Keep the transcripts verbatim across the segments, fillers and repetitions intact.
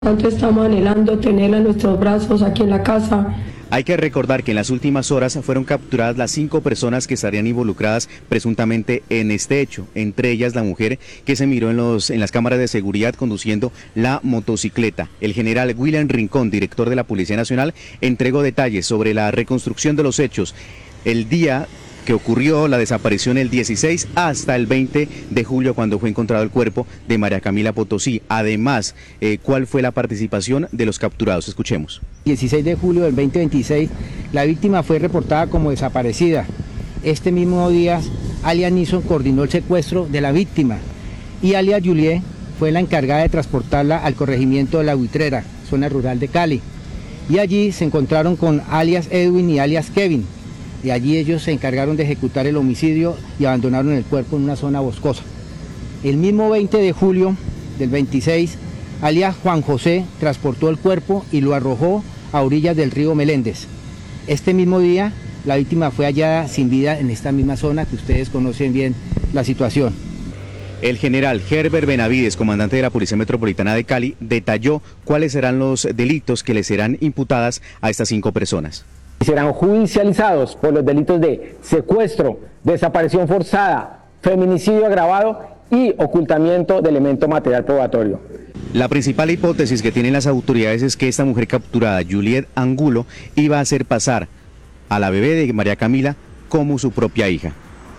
Tanto estamos anhelando tenerla en nuestros brazos aquí en la casa. Hay que recordar que en las últimas horas fueron capturadas las cinco personas que estarían involucradas presuntamente en este hecho, entre ellas la mujer que se miró en, los, en las cámaras de seguridad conduciendo la motocicleta. El general William Rincón, director de la Policía Nacional, entregó detalles sobre la reconstrucción de los hechos el día que ocurrió la desaparición el dieciséis hasta el veinte de julio, cuando fue encontrado el cuerpo de María Camila Potosí. Además, eh, ¿cuál fue la participación de los capturados? Escuchemos. dieciséis de julio del veinte veintiséis, la víctima fue reportada como desaparecida. Este mismo día, alias Nison coordinó el secuestro de la víctima y alias Juliet fue la encargada de transportarla al corregimiento de La Buitrera, zona rural de Cali. Y allí se encontraron con alias Edwin y alias Kevin. Y allí ellos se encargaron de ejecutar el homicidio y abandonaron el cuerpo en una zona boscosa. El mismo veinte de julio del veintiséis, alias Juan José transportó el cuerpo y lo arrojó a orillas del río Meléndez. Este mismo día, la víctima fue hallada sin vida en esta misma zona que ustedes conocen bien la situación. El general Herbert Benavides, comandante de la Policía Metropolitana de Cali, detalló cuáles serán los delitos que le serán imputadas a estas cinco personas. Serán judicializados por los delitos de secuestro, desaparición forzada, feminicidio agravado y ocultamiento de elemento material probatorio. La principal hipótesis que tienen las autoridades es que esta mujer capturada, Juliet Angulo, iba a hacer pasar a la bebé de María Camila como su propia hija.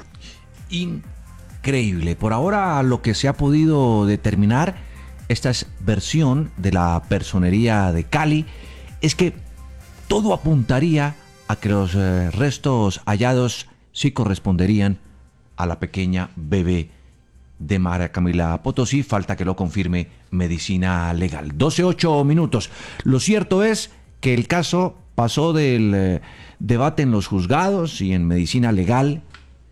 Increíble. Por ahora lo que se ha podido determinar, esta es versión de la Personería de Cali, es que todo apuntaría a que los eh, restos hallados sí corresponderían a la pequeña bebé de María Camila Potosí. Falta que lo confirme Medicina Legal. doce ocho minutos. Lo cierto es que el caso pasó del eh, debate en los juzgados y en Medicina Legal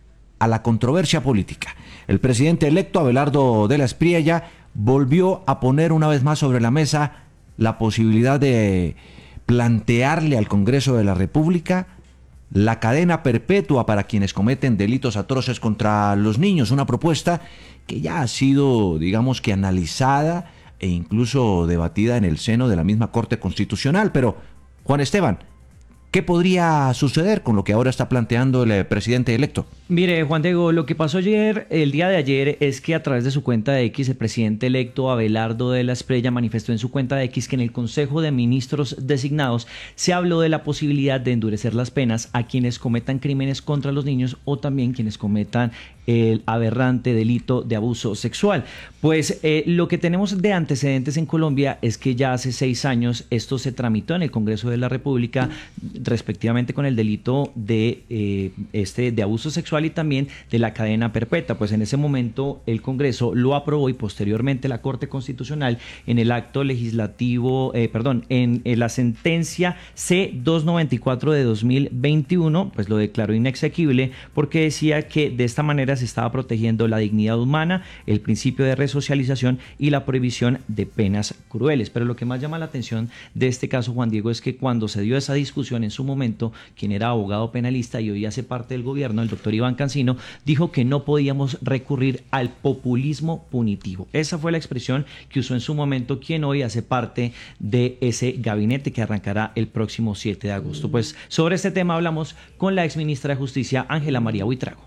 a la controversia política. El presidente electo, Abelardo de la Espriella, volvió a poner una vez más sobre la mesa la posibilidad de plantearle al Congreso de la República la cadena perpetua para quienes cometen delitos atroces contra los niños, una propuesta que ya ha sido, digamos que analizada e incluso debatida en el seno de la misma Corte Constitucional. Pero, Juan Esteban, ¿qué podría suceder con lo que ahora está planteando el presidente electo? Mire, Juan Diego, lo que pasó ayer, el día de ayer, es que a través de su cuenta de X, el presidente electo Abelardo de la Espriella manifestó en su cuenta de X que en el Consejo de Ministros designados se habló de la posibilidad de endurecer las penas a quienes cometan crímenes contra los niños o también quienes cometan el aberrante delito de abuso sexual. Pues eh, lo que tenemos de antecedentes en Colombia es que ya hace seis años esto se tramitó en el Congreso de la República, respectivamente con el delito de, eh, este, de abuso sexual y también de la cadena perpetua. Pues en ese momento el Congreso lo aprobó y posteriormente la Corte Constitucional en el acto legislativo, eh, perdón, en, en la sentencia C doscientos noventa y cuatro de dos mil veintiuno, pues lo declaró inexequible porque decía que de esta manera se estaba protegiendo la dignidad humana, el principio de resocialización y la prohibición de penas crueles. Pero lo que más llama la atención de este caso, Juan Diego, es que cuando se dio esa discusión en su momento, quien era abogado penalista y hoy hace parte del gobierno, el doctor Iván Cancino, dijo que no podíamos recurrir al populismo punitivo. Esa fue la expresión que usó en su momento quien hoy hace parte de ese gabinete que arrancará el próximo siete de agosto. Pues sobre este tema hablamos con la exministra de Justicia, Ángela María Buitrago.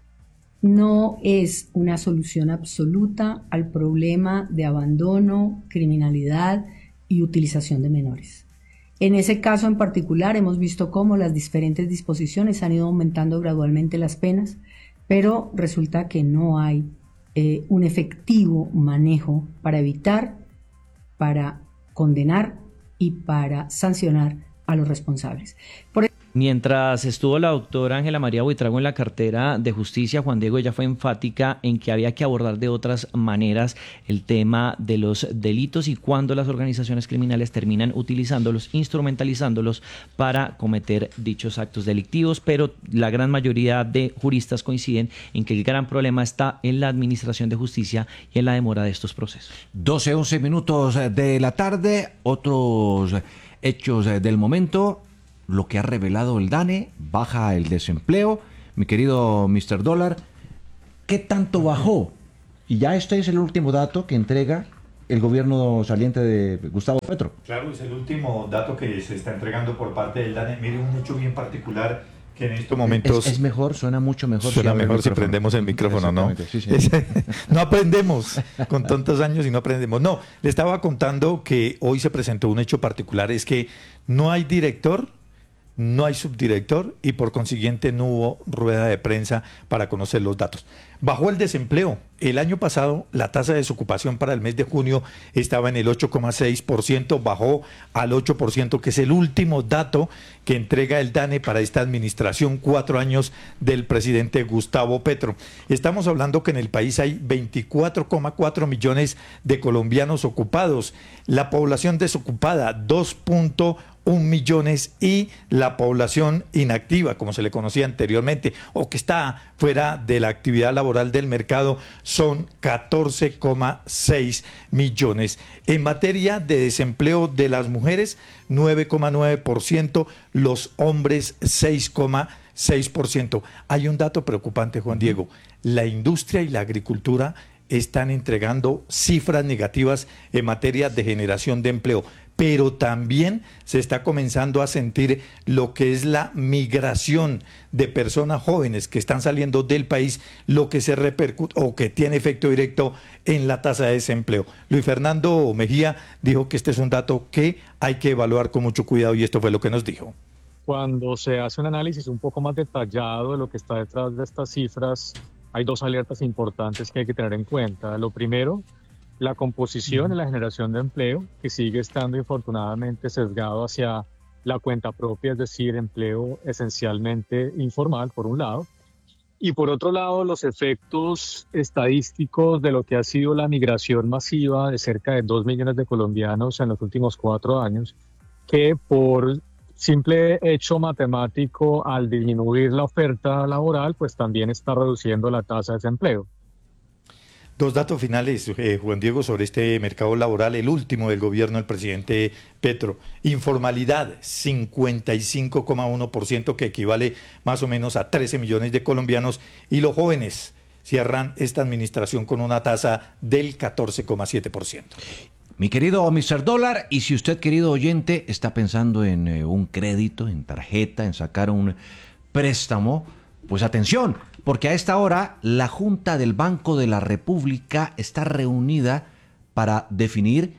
No es una solución absoluta al problema de abandono, criminalidad y utilización de menores. En ese caso en particular hemos visto cómo las diferentes disposiciones han ido aumentando gradualmente las penas, pero resulta que no hay eh, un efectivo manejo para evitar, para condenar y para sancionar a los responsables. Por Mientras estuvo la doctora Ángela María Buitrago en la cartera de Justicia, Juan Diego, ella fue enfática en que había que abordar de otras maneras el tema de los delitos y cuando las organizaciones criminales terminan utilizándolos, instrumentalizándolos para cometer dichos actos delictivos, pero la gran mayoría de juristas coinciden en que el gran problema está en la administración de justicia y en la demora de estos procesos. doce, once minutos de la tarde, otros hechos del momento. Lo que ha revelado el DANE, baja el desempleo. Mi querido mister Dólar, ¿qué tanto bajó? Y ya este es el último dato que entrega el gobierno saliente de Gustavo Petro. Claro, es el último dato que se está entregando por parte del DANE. Mire, un hecho bien particular que en estos momentos... Es, es mejor, suena mucho mejor. Suena si mejor si prendemos el micrófono, ¿no? Sí, sí. Es, no aprendemos con tantos años y no aprendemos. No, le estaba contando que hoy se presentó un hecho particular, es que no hay director, no hay subdirector y por consiguiente no hubo rueda de prensa para conocer los datos. Bajó el desempleo. El año pasado la tasa de desocupación para el mes de junio estaba en el ocho coma seis por ciento, bajó al ocho por ciento, que es el último dato que entrega el DANE para esta administración, cuatro años del presidente Gustavo Petro. Estamos hablando que en el país hay veinticuatro coma cuatro millones de colombianos ocupados, la población desocupada dos punto uno millones y la población inactiva, como se le conocía anteriormente, o que está fuera de la actividad laboral del mercado, son catorce coma seis millones. En materia de desempleo de las mujeres, nueve coma nueve por ciento, los hombres seis coma seis por ciento. Hay un dato preocupante, Juan Diego, la industria y la agricultura están entregando cifras negativas en materia de generación de empleo, pero también se está comenzando a sentir lo que es la migración de personas jóvenes que están saliendo del país, lo que se repercute o que tiene efecto directo en la tasa de desempleo. Luis Fernando Mejía dijo que este es un dato que hay que evaluar con mucho cuidado y esto fue lo que nos dijo. Cuando se hace un análisis un poco más detallado de lo que está detrás de estas cifras, hay dos alertas importantes que hay que tener en cuenta. Lo primero, la composición y la generación de empleo, que sigue estando infortunadamente sesgado hacia la cuenta propia, es decir, empleo esencialmente informal, por un lado. Y por otro lado, los efectos estadísticos de lo que ha sido la migración masiva de cerca de dos millones de colombianos en los últimos cuatro años, que por simple hecho matemático, al disminuir la oferta laboral, pues también está reduciendo la tasa de desempleo. Dos datos finales, eh, Juan Diego, sobre este mercado laboral, el último del gobierno del presidente Petro. Informalidad, cincuenta y cinco coma uno por ciento, que equivale más o menos a trece millones de colombianos, y los jóvenes cierran esta administración con una tasa del catorce coma siete por ciento. Mi querido mister Dólar, y si usted, querido oyente, está pensando en eh, un crédito, en tarjeta, en sacar un préstamo, pues atención, porque a esta hora la Junta del Banco de la República está reunida para definir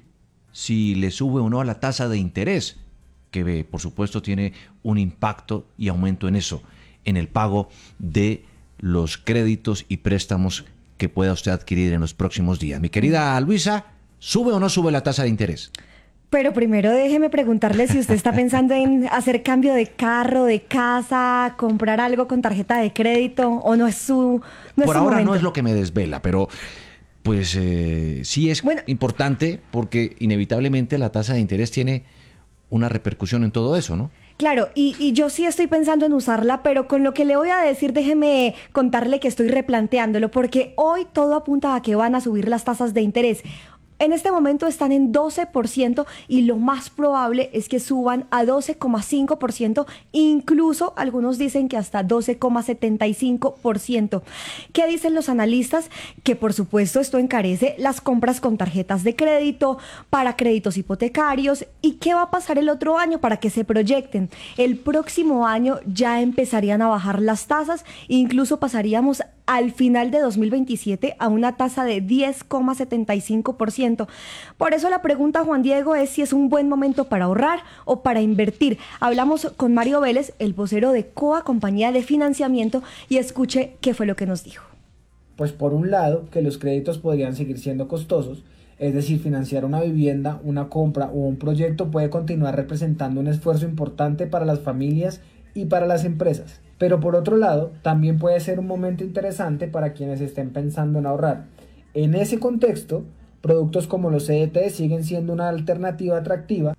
si le sube o no a la tasa de interés, que por supuesto tiene un impacto y aumento en eso, en el pago de los créditos y préstamos que pueda usted adquirir en los próximos días. Mi querida Luisa, ¿sube o no sube la tasa de interés? Pero primero déjeme preguntarle si usted está pensando en hacer cambio de carro, de casa, comprar algo con tarjeta de crédito, o no es su no es Por su ahora momento. no es lo que me desvela, pero pues eh, sí es bueno, importante porque inevitablemente la tasa de interés tiene una repercusión en todo eso, ¿no? Claro, y, y yo sí estoy pensando en usarla, pero con lo que le voy a decir, déjeme contarle que estoy replanteándolo, porque hoy todo apunta a que van a subir las tasas de interés. En este momento están en doce por ciento y lo más probable es que suban a doce coma cinco por ciento, incluso algunos dicen que hasta doce coma setenta y cinco por ciento. ¿Qué dicen los analistas? Que por supuesto esto encarece las compras con tarjetas de crédito, para créditos hipotecarios. ¿Y qué va a pasar el otro año para que se proyecten? El próximo año ya empezarían a bajar las tasas, incluso pasaríamos al final de dos mil veintisiete a una tasa de diez coma setenta y cinco por ciento. Por eso la pregunta, Juan Diego, es si es un buen momento para ahorrar o para invertir. Hablamos con Mario Vélez, el vocero de COA, compañía de financiamiento, y escuche qué fue lo que nos dijo. Pues por un lado, que los créditos podrían seguir siendo costosos, es decir, financiar una vivienda, una compra o un proyecto puede continuar representando un esfuerzo importante para las familias y para las empresas. Pero por otro lado, también puede ser un momento interesante para quienes estén pensando en ahorrar. En ese contexto, productos como los C D T siguen siendo una alternativa atractiva.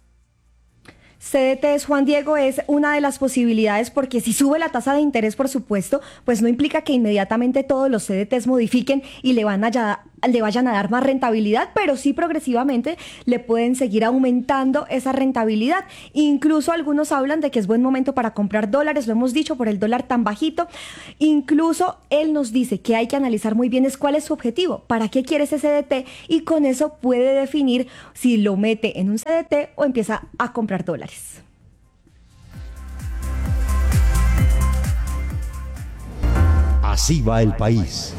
C D Ts, Juan Diego, es una de las posibilidades, porque si sube la tasa de interés, por supuesto, pues no implica que inmediatamente todos los C D Ts modifiquen y le van a, le vayan a dar más rentabilidad, pero sí progresivamente le pueden seguir aumentando esa rentabilidad. Incluso algunos hablan de que es buen momento para comprar dólares, lo hemos dicho, por el dólar tan bajito. Incluso él nos dice que hay que analizar muy bien es cuál es su objetivo, para qué quiere ese C D T, y con eso puede definir si lo mete en un C D T o empieza a comprar dólares. Así va el país.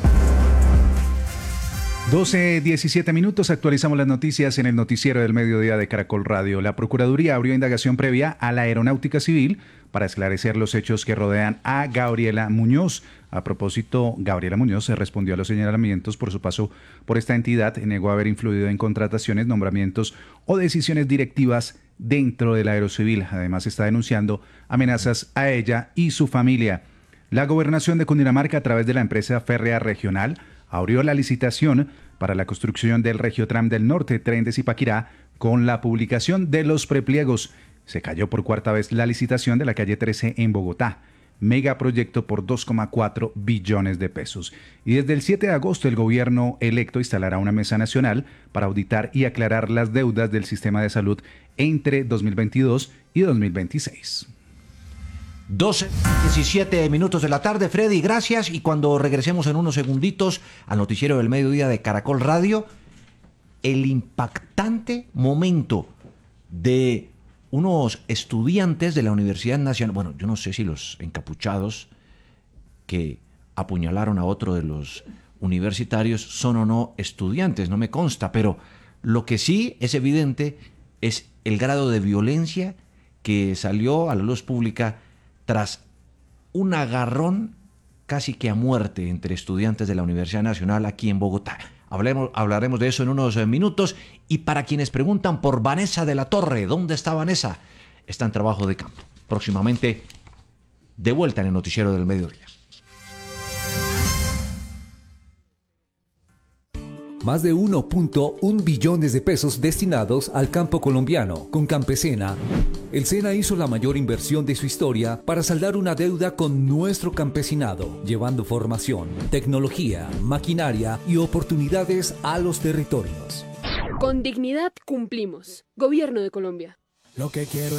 doce, diecisiete minutos, actualizamos las noticias en el noticiero del mediodía de Caracol Radio. La Procuraduría abrió indagación previa a la Aeronáutica Civil para esclarecer los hechos que rodean a Gabriela Muñoz. A propósito, Gabriela Muñoz se respondió a los señalamientos por su paso por esta entidad, negó haber influido en contrataciones, nombramientos o decisiones directivas dentro del Aerocivil. Además, está denunciando amenazas a ella y su familia. La Gobernación de Cundinamarca, a través de la empresa férrea regional, abrió la licitación para la construcción del Regiotram del Norte, tren de Zipaquirá, con la publicación de los prepliegos. Se cayó por cuarta vez la licitación de la calle trece en Bogotá. Megaproyecto por dos coma cuatro billones de pesos. Y desde el siete de agosto el gobierno electo instalará una mesa nacional para auditar y aclarar las deudas del sistema de salud entre dos mil veintidós y dos mil veintiséis. doce, diecisiete minutos de la tarde, Freddy, gracias. Y cuando regresemos en unos segunditos al noticiero del mediodía de Caracol Radio, el impactante momento de unos estudiantes de la Universidad Nacional, bueno, yo no sé si los encapuchados que apuñalaron a otro de los universitarios son o no estudiantes, no me consta, pero lo que sí es evidente es el grado de violencia que salió a la luz pública tras un agarrón casi que a muerte entre estudiantes de la Universidad Nacional aquí en Bogotá. Hablemos, hablaremos de eso en unos minutos. Y para quienes preguntan por Vanessa de la Torre, ¿dónde está Vanessa? Está en trabajo de campo. Próximamente, de vuelta en el noticiero del mediodía. Más de uno punto uno billones de pesos destinados al campo colombiano. Con Campesina, el SENA hizo la mayor inversión de su historia para saldar una deuda con nuestro campesinado, llevando formación, tecnología, maquinaria y oportunidades a los territorios. Con dignidad cumplimos. Gobierno de Colombia. Lo que quiero